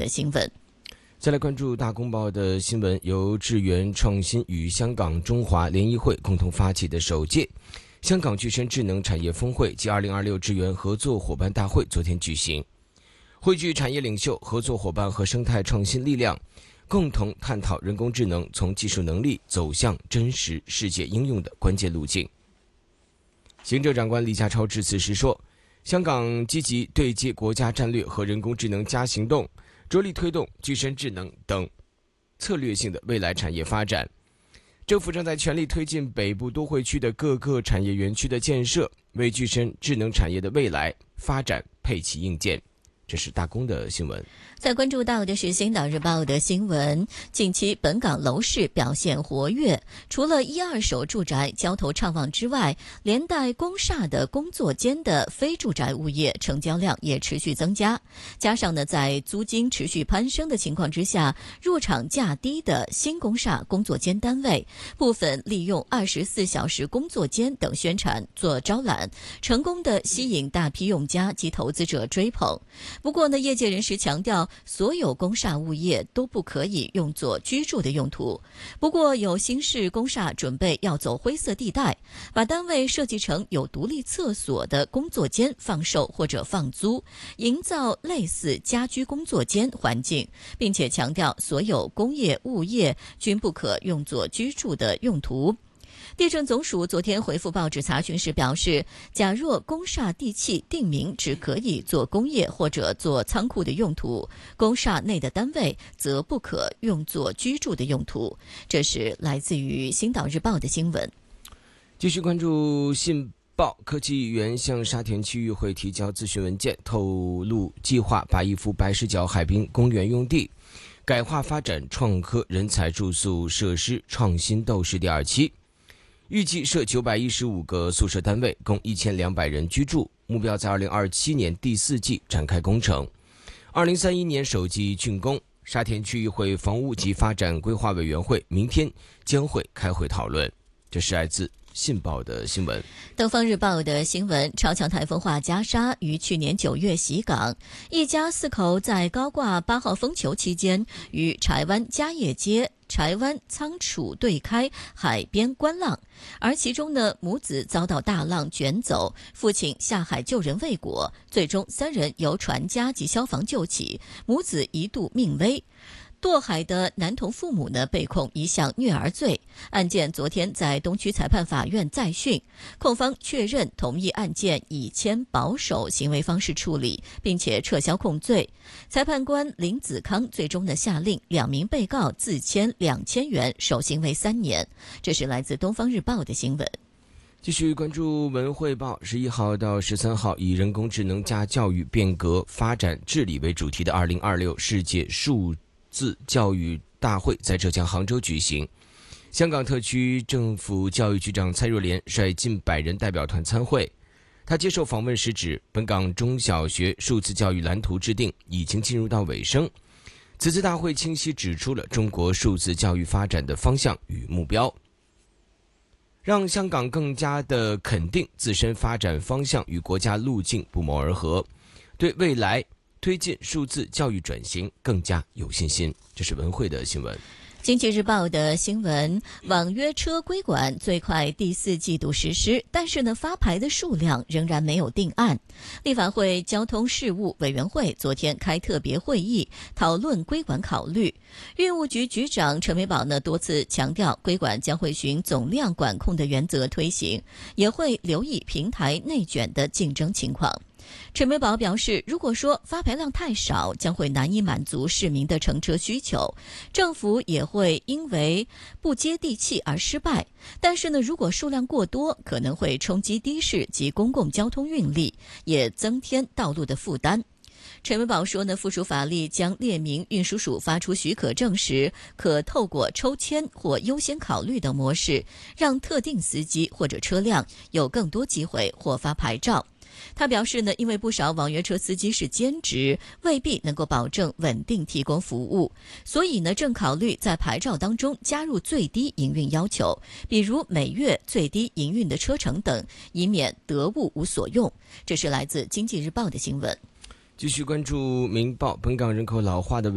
新闻。 再来关注大公报的新闻，由智源创新与香港中华联谊会共同发起的首届香港具身智能产业峰会及2026智源合作伙伴大会昨天举行，汇聚产业领袖、合作伙伴和生态创新力量，共同探讨人工智能从技术能力走向真实世界应用的关键路径。行政长官李家超致辞时说，香港积极对接国家战略和人工智能加行动，着力推动具身智能等策略性的未来产业发展。政府正在全力推进北部都会区的各个产业园区的建设，为具身智能产业的未来发展配齐硬件。这是大公的新闻。 再关注到的是《星岛日报》的新闻，近期本港楼市表现活跃，除了一二手住宅交投畅旺之外，连带工厦的工作间的非住宅物业成交量也持续增加。加上呢，在租金持续攀升的情况之下，入场价低的新工厦工作间单位，部分利用24小时工作间等宣传做招揽，成功的吸引大批用家及投资者追捧。不过呢，业界人士强调，所有工厦物业都不可以用作居住的用途。不过，有新式工厦准备要走灰色地带，把单位设计成有独立厕所的工作间放售或者放租，营造类似家居工作间环境，并且强调所有工业物业均不可用作居住的用途。地政总署昨天回复报纸查询时表示，假若工厦地契定明只可以做工业或者做仓库的用途，工厦内的单位则不可用作居住的用途。这是来自于《星岛日报》的新闻。 继续关注信报，科技议员向沙田区议会提交咨询文件，透露计划把一幅白石角海滨公园用地改划发展创科人才住宿设施创新斗士第2期，预计设915个宿舍单位，共1200人居住，目标在2027年第4季展开工程，2031年首季竣工。沙田区议会房屋及发展规划委员会明天将会开会讨论。这是来自信报的新闻。 东方日报的新闻，超强台风华加莎于去年9月袭港，一家4口在高挂8号风球期间，于柴湾嘉业街柴湾仓储对开海边观浪，而其中呢，母子遭到大浪卷走，父亲下海救人未果，最终3人由船家及消防救起，母子一度命危。堕海的男童父母呢，被控一项虐儿罪，案件昨天在东区裁判法院再讯，控方确认同意案件以签保守行为方式处理，并且撤销控罪。裁判官林子康最终呢下令2名被告自签2000元，守行为3年。这是来自东方日报的新闻。 继续关注文汇报，11号到13号以人工智能加教育变革发展治理为主题的2026世界数字教育大会在浙江杭州举行。香港特区政府教育局长蔡若莲率近100人代表团参会。他接受访问时指，本港中小学数字教育蓝图制定已经进入到尾声。此次大会清晰指出了中国数字教育发展的方向与目标，让香港更加的肯定自身发展方向与国家路径不谋而合，对未来推进数字教育转型更加有信心。这是文汇的新闻。 经济日报的新闻，网约车规管最快第4季度实施，但是呢，发牌的数量仍然没有定案。立法会交通事务委员会昨天开特别会议，讨论规管考虑。运务局局长陈美宝呢多次强调，规管将会循总量管控的原则推行，也会留意平台内卷的竞争情况。陈美宝表示，如果说发牌量太少，将会难以满足市民的乘车需求，政府也会因为不接地气而失败。但是呢，如果数量过多，可能会冲击的士及公共交通运力，也增添道路的负担。陈美宝说呢，附属法例将列明运输署发出许可证时，可透过抽签或优先考虑等模式，让特定司机或者车辆有更多机会获发牌照。他表示呢，因为不少网约车司机是兼职，未必能够保证稳定提供服务，所以呢，正考虑在牌照当中加入最低营运要求，比如每月最低营运的车程等，以免得物无所用。这是来自经济日报的新闻。 继续关注明报，本港人口老化的